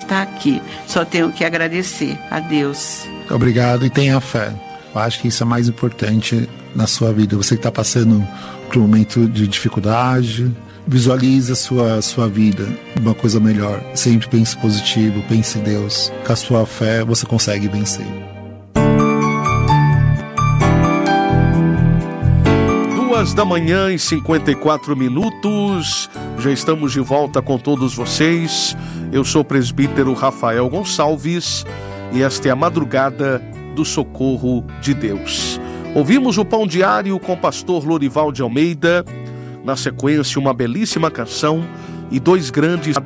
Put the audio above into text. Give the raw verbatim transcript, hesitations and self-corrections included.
estar aqui. Só tenho que agradecer a Deus. Obrigado, e tenha fé. Eu acho que isso é mais importante na sua vida. Você que está passando por um momento de dificuldade, visualize a sua, sua vida uma coisa melhor. Sempre pense positivo, pense em Deus. Com a sua fé você consegue vencer. Duas da manhã e cinquenta e quatro minutos. Já estamos de volta com todos vocês. Eu sou o presbítero Rafael Gonçalves e esta é a madrugada do Socorro de Deus. Ouvimos o Pão Diário com o pastor Lorival de Almeida. Na sequência, uma belíssima canção e dois grandes